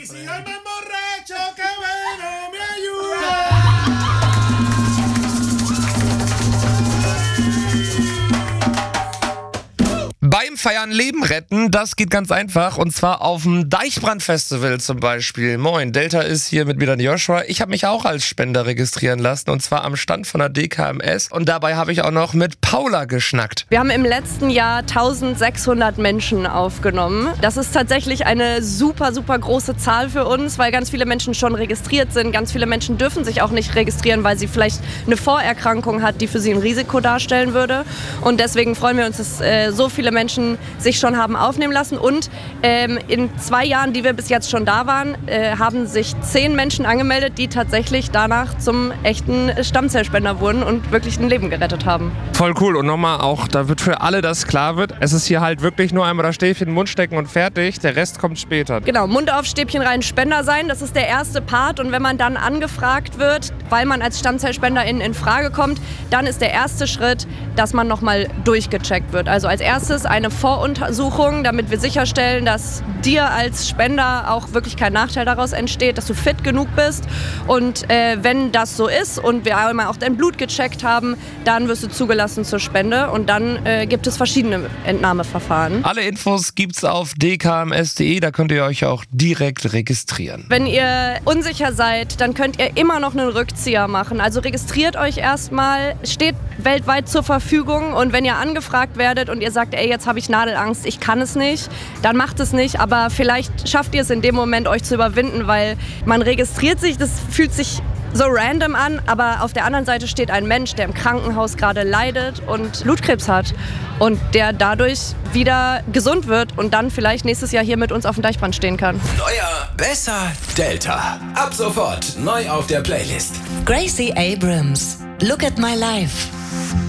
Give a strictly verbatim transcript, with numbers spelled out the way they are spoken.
si yo me emborracho, que bueno me ayuda. Beim Feiern Leben retten, das geht ganz einfach, und zwar auf dem Deichbrand-Festival zum Beispiel. Moin, Delta ist hier mit mir, dann Joshua. Ich habe mich auch als Spender registrieren lassen, und zwar am Stand von der D K M S, und dabei habe ich auch noch mit Paula geschnackt. Wir haben im letzten Jahr eintausendsechshundert Menschen aufgenommen. Das ist tatsächlich eine super, super große Zahl für uns, weil ganz viele Menschen schon registriert sind. Ganz viele Menschen dürfen sich auch nicht registrieren, weil sie vielleicht eine Vorerkrankung hat, die für sie ein Risiko darstellen würde. Und deswegen freuen wir uns, dass äh, so viele Menschen sich schon haben aufnehmen lassen. Und ähm, in zwei Jahren, die wir bis jetzt schon da waren, äh, haben sich zehn Menschen angemeldet, die tatsächlich danach zum echten Stammzellspender wurden und wirklich ein Leben gerettet haben. Voll cool. Und nochmal auch, da wird für alle das klar wird, es ist hier halt wirklich nur einmal das Stäbchen in den Mund stecken und fertig. Der Rest kommt später. Genau, Mund auf, Stäbchen rein, Spender sein, das ist der erste Part. Und wenn man dann angefragt wird, weil man als Stammzellspenderin in Frage kommt, dann ist der erste Schritt, dass man nochmal durchgecheckt wird. Also als erstes eine Voruntersuchung, damit wir sicherstellen, dass dir als Spender auch wirklich kein Nachteil daraus entsteht, dass du fit genug bist. Und äh, wenn das so ist und wir einmal auch dein Blut gecheckt haben, dann wirst du zugelassen zur Spende, und dann äh, gibt es verschiedene Entnahmeverfahren. Alle Infos gibt's auf d k m s punkt d e, da könnt ihr euch auch direkt registrieren. Wenn ihr unsicher seid, dann könnt ihr immer noch einen Rückzieher machen. Also registriert euch erstmal, steht weltweit zur Verfügung, und wenn ihr angefragt werdet und ihr sagt, ey, jetzt habe ich Nadelangst, ich kann es nicht, dann macht es nicht, aber vielleicht schafft ihr es in dem Moment, euch zu überwinden, weil man registriert sich, das fühlt sich so random an, aber auf der anderen Seite steht ein Mensch, der im Krankenhaus gerade leidet und Blutkrebs hat und der dadurch wieder gesund wird und dann vielleicht nächstes Jahr hier mit uns auf dem Deichbrand stehen kann. Neuer, besser, Delta. Ab sofort neu auf der Playlist. Gracie Abrams, Look at My Life.